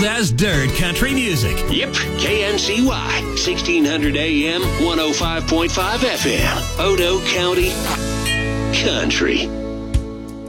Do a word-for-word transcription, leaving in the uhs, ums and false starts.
as dirt country music. Yep, K N C Y, sixteen hundred A M, one oh five point five F M, Odo County Country.